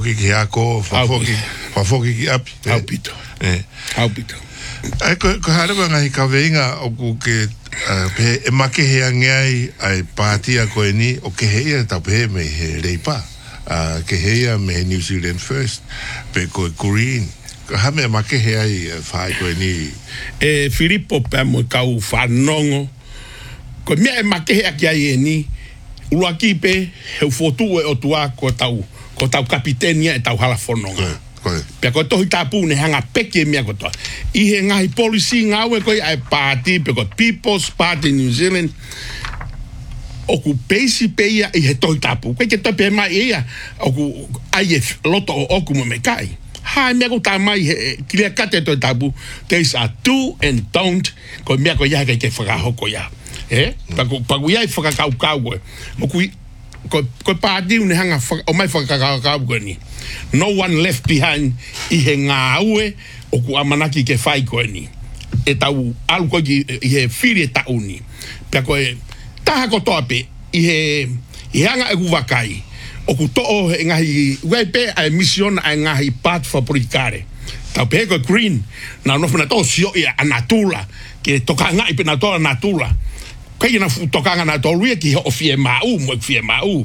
foki ki ako, foki ki api. Aupito. Aupito. Ai ko harawa ngai ka veinga o ku ke pe e make he angai ai patia ko ni o ke he ta pe me he reipa. Ke he me New Zealand First pe ko Green. Ha me make he ai fai ko ni. Filippo pe mo kau fanongo. Ko me e make he aki ai ni. Uluaki pe he fotu e o tua ko tau kapitenia e tau hala fononga. Pea ko tohi tapu ne hanga peke mea ko toa. I he ngahi policy ngawe koi ai party, pe ko People's Party New Zealand. Oku peisi peia i he tohi tapu. Koe ke tope mai ia, oku ai e loto o oku mo me kai. Hai mea ko tā mai he kilia kate tohi tapu. There's a do and don't. Ko mea ko ia kai ke whakahoko ia. Paku ia i whakakau koe. Oku ko party ne hanga o mai whakakau koe ni. No one left behind i he ngā aue o ku amanaki ke whai koe ni. E tau alu koe i he whiri e tau ni. Pea koe taha ko toa pe i he hanga e kuwakai. O ku to'o e ngahi uai pe a mission a ngahi part for politikare. Tau pe koe Green na nofuna to sio i a natula ke toka ngai pe na toa natula. Koe i na toka ngā natula ki he o fie mau mo fie mau.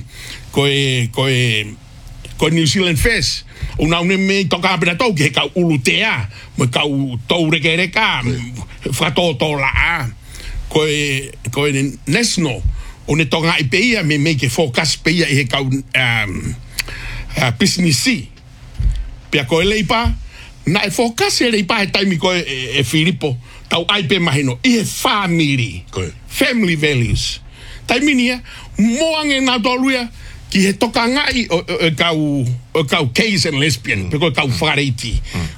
Ko New Zealand First una une me toka pena tau ke ka ulutea mo ka tau reka frato to la ko national une toka ipeia me ke focus peia e ka business pia ko leipa na focus leipa e time ko e Filippo tau aipe mahino e family values taiminia moange na toluia ki he toka ngai o kau gays and lesbian, pe ko kau whakareiti.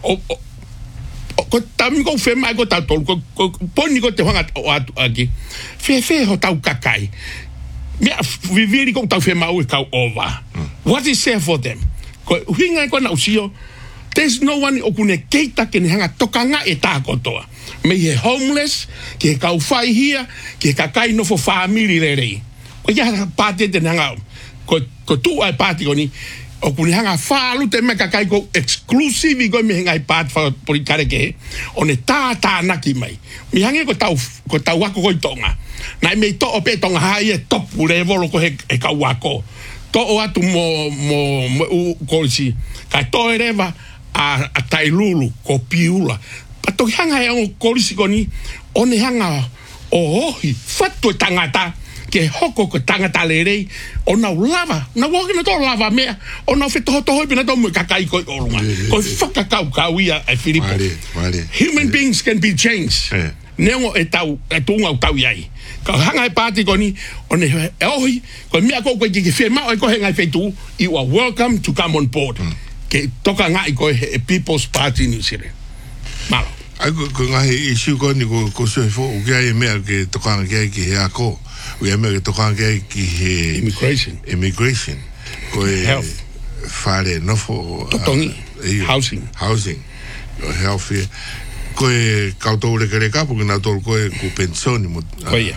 Ko tami ko whema ko tau tolu, ko poni ko te whanga o atu aki. Whe ho tau kakai. Mea viviri ko tau whema ue kau ova. What is there for them? Ko hinga ko na usio, there's no one o kune keita ke ni hanga toka ngai e tā kotoa. Me he homeless, ki he kau whai hia, ki he kakai no fo family rerei. O ia pāte te hanga ko tu ai party ni o kuni hanga falu te me kakai ko exclusive ko me hanga part for politikare ke one ta naki mai mi hange ko tau wako ko tonga na me to ope tonga hai e top level ko he ka wako to o atu mo ko si ka to ereva a tailulu ko piula pa to hanga e o ko si ko ni one hanga o fatu tangata ke hoko ko tangata lerei ona lava na woki na to lava mea ona feto to pina to mo kakai ko olunga ko whakakau ia e Filippo human beings can be changed nengo e tunga tau iai ka hanga e pāti ko ni one e ohi ko mea ko ki whema o ko hengai fetu you are welcome to come on board ke toka ngai ko e People's Party New Zealand malo ai ko ngai issue ko ni ko so fo o ke ai mea ke toka ngai ki he ako we are going to talk ki immigration ko health fare no for housing health ko kauto le kere ka porque na to ko pensioni mo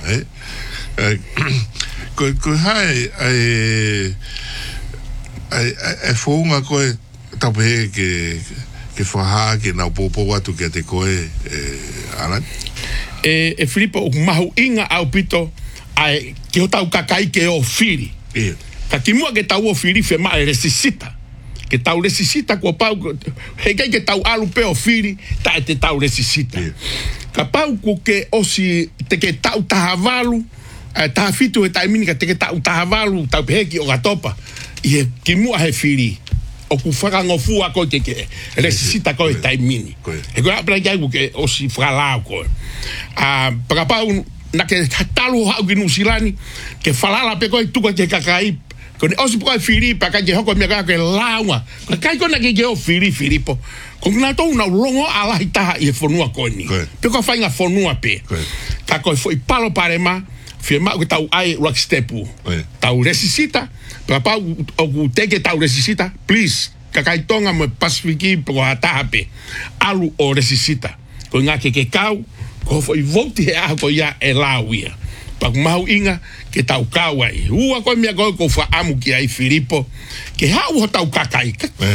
ko hai ai fonga ko tape ke faha ke na popo watu ke te ko alan Filippo mahu inga au pito ai ke o tau kakai ke o firi. Ka kimua ke tau o firi whema e resisita. Ke tau resisita kua pau, he kai ke tau alu pe o firi, ta e te tau resisita. Ka pau ku ke osi te ke tau tahavalu, tahafitu he taimini ka te ke tau tahavalu, tau peheki o gatopa, i he kimua he firi. O ku whakangofua ko te ke resisita ko he taimini. He koe apra kai ku ke osi whakalao ko. Pakapau, na ke talu hau ki nusilani ke falala pe ko tuka ke kakai ko ne osi po firi pa ka je hoko me ka ke lawa ka ko na ke o firi po ko na to na longo ala ita e fonua ko ni pe ko fainga fonua pe ka ko foi palo parema firma ko tau ai rock stepu tau resisita pa pa o te ke tau resisita please ka kai tonga mo pasifiki po ata pe alu o resisita ko nga ke kau ko foi vote a ko ya e lawia pa mau inga ke tau kawai ua ko mia ko fa amu ki ai Filippo ke hau tau kakai